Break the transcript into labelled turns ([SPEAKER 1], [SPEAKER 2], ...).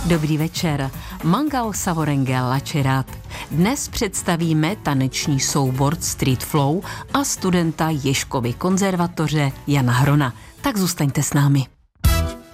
[SPEAKER 1] Dobrý večer. Mangal Savorenge Lačerat. Dnes představíme taneční soubor Street Flow a studenta Ježkovy konzervatoře Jana Hrona. Tak zůstaňte s námi.